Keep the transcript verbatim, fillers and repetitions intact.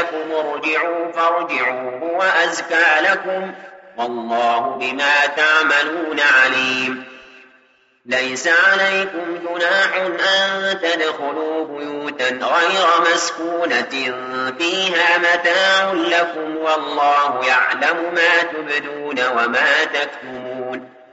لكم ارجعوا فارجعوا هو أزكى لكم والله بما تعملون عليم. ليس عليكم جناح أن تدخلوا بيوتا غير مسكونة فيها متاع لكم والله يعلم ما تبدون وما تكتمون.